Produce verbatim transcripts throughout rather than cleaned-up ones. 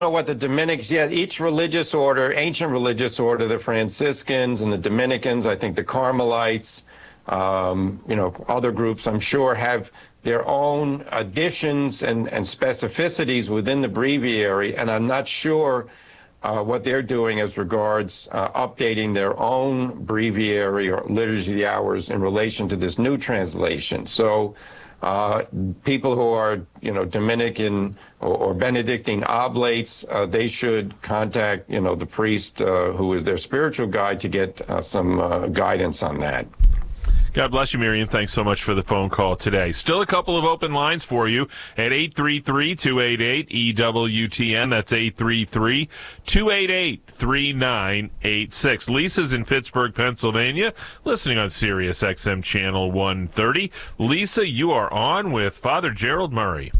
know what the Dominicans, yeah, each religious order, ancient religious order, the Franciscans and the Dominicans, I think the Carmelites, um, you know, other groups, I'm sure, have their own additions and, and specificities within the breviary, and I'm not sure uh, what they're doing as regards uh, updating their own breviary or liturgy of the hours in relation to this new translation. So uh, people who are, you know, Dominican or, or Benedictine oblates, uh, they should contact, you know, the priest uh, who is their spiritual guide to get uh, some uh, guidance on that. God bless you, Miriam. Thanks so much for the phone call today. Still a couple of open lines for you at eight three three, two eight eight, E W T N. That's eight three three, two eight eight, three nine eight six. Lisa's in Pittsburgh, Pennsylvania, listening on Sirius X M Channel one thirty. Lisa, you are on with Father Gerald Murray.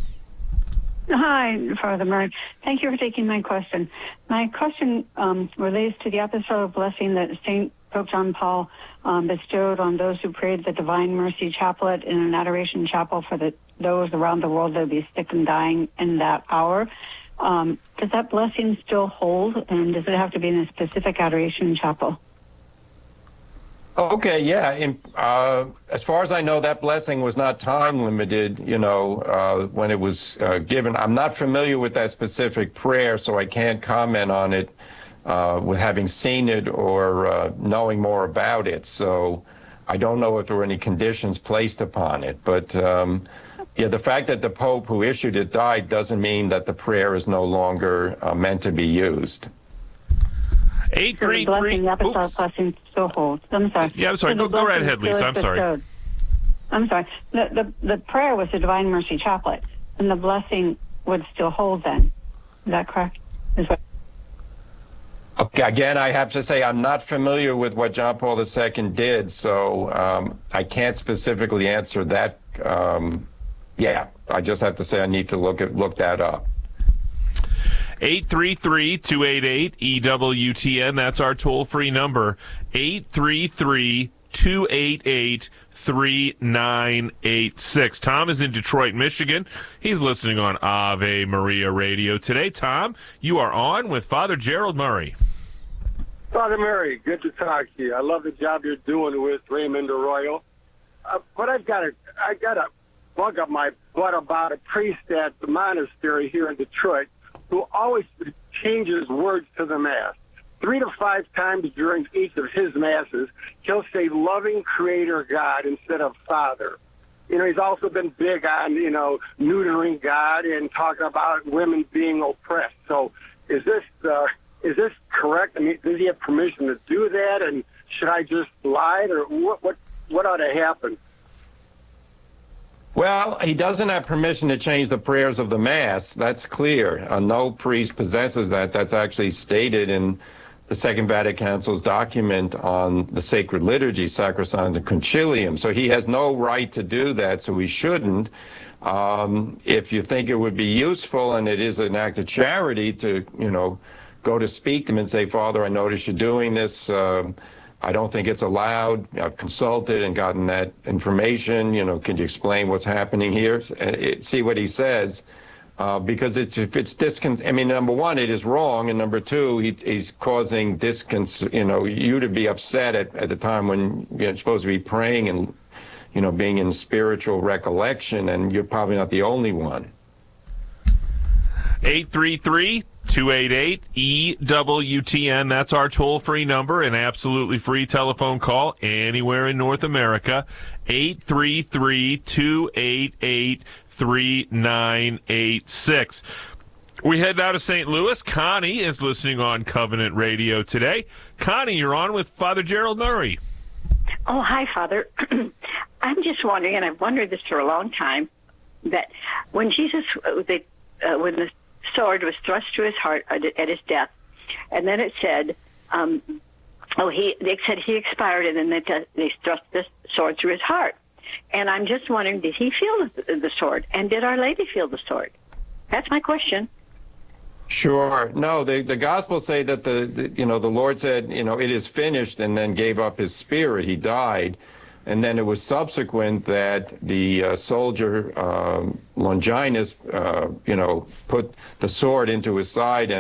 Hi, Father Murray. Thank you for taking my question. My question um, relates to the apostolic blessing that Saint Pope John Paul um, bestowed on those who prayed the Divine Mercy Chaplet in an adoration chapel for the, those around the world that will be sick and dying in that hour. Um, does that blessing still hold, and does it have to be in a specific adoration chapel? Okay, yeah. In, uh, as far as I know, that blessing was not time limited, you know, uh, when it was uh, given. I'm not familiar with that specific prayer, so I can't comment on it uh, with having seen it or uh, knowing more about it. So I don't know if there were any conditions placed upon it. But, um, yeah, the fact that the Pope who issued it died doesn't mean that the prayer is no longer uh, meant to be used. Eight three so three. The apostolic blessing still holds. I'm sorry. Yeah, I'm sorry. So go, go right ahead, Lisa. I'm sorry. Bestowed. I'm sorry. The, the the prayer was the Divine Mercy Chaplet, and the blessing would still hold then. Is that correct? Is what... Okay. Again, I have to say I'm not familiar with what John Paul the Second did, so um, I can't specifically answer that. Um, yeah, I just have to say I need to look at look that up. eight three three, two eight eight, E W T N. That's our toll-free number. eight three three, two eight eight, three nine eight six. Tom is in Detroit, Michigan. He's listening on Ave Maria Radio today. Tom, you are on with Father Gerald Murray. Father Murray, good to talk to you. I love the job you're doing with Raymond Arroyo. Uh, but I've got a, I got a bug up my butt about a priest at the monastery here in Detroit who always changes words to the Mass. Three to five times during each of his Masses, he'll say loving Creator God instead of Father. You know, he's also been big on, you know, neutering God and talking about women being oppressed. So is this uh, is this correct? I mean, does he have permission to do that? And should I just lie? Or what, what, what ought to happen? Well, he doesn't have permission to change the prayers of the Mass. That's clear. Uh, no priest possesses that. That's actually stated in the Second Vatican Council's document on the sacred liturgy, Sacrosanctum Concilium. So he has no right to do that, so he shouldn't. Um, if you think it would be useful, and it is an act of charity to, you know, go to speak to him and say, Father, I notice you're doing this. Um, I don't think it's allowed. I've consulted and gotten that information. You know, can you explain what's happening here? And it, see what he says, uh, because it's if it's discon. I mean, number one, it is wrong, and number two, he, he's causing discon. You know, you to be upset at, at the time when you're supposed to be praying and, you know, being in spiritual recollection, and you're probably not the only one. eight three three, two eight eight, E W T N. That's our toll-free number, an absolutely free telephone call anywhere in North America. eight three three, two eight eight, three nine eight six. We head now to Saint Louis. Connie is listening on Covenant Radio today. Connie, you're on with Father Gerald Murray. Oh, hi, Father. I'm just wondering, and I've wondered this for a long time, that when Jesus, uh, they, uh, when the sword was thrust to his heart at his death, and then it said, um, oh, he, they said he expired, and then they, they thrust the sword through his heart. And I'm just wondering, did he feel the, the sword, and did Our Lady feel the sword? That's my question. Sure. No, the, the Gospels say that the, the, you know, the Lord said, you know, it is finished, and then gave up his spirit. He died. And then it was subsequent that the uh, soldier, um, Longinus, uh, you know, put the sword into his side and